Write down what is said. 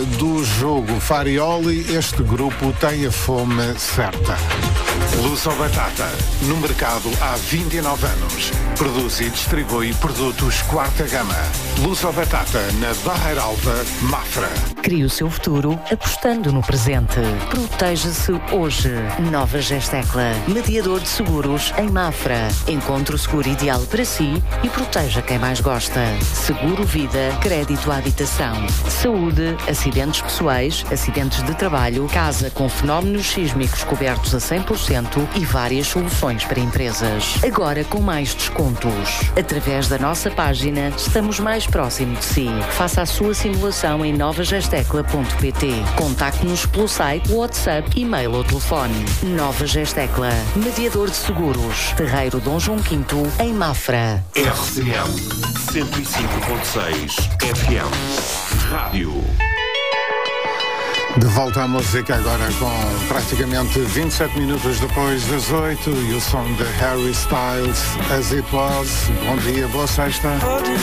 do jogo Farioli, este grupo tem a fome certa. Luz ou Batata, no mercado há 29 anos. Produz e distribui produtos quarta gama. Luz ou Batata, na Barreira Alta, Mafra. Crie o seu futuro apostando no presente. Proteja-se hoje. Nova Gestecla, mediador de seguros em Mafra. Encontre o seguro ideal para si e proteja quem mais gosta. Seguro vida, crédito à habitação, saúde, acidentes pessoais, acidentes de trabalho, casa com fenómenos sísmicos cobertos a 100% e várias soluções para empresas. Agora com mais descontos. Através da nossa página, estamos mais próximo de si. Faça a sua simulação em novagestecla.pt. Contacte-nos pelo site, WhatsApp, e-mail ou telefone. Nova Gestecla, mediador de seguros. Terreiro Dom João V, em Mafra. RCM 105.6 FM Rádio. De volta à música agora com praticamente 27 minutos depois das 8 e o som de Harry Styles, As It Was. Bom dia, boa sexta.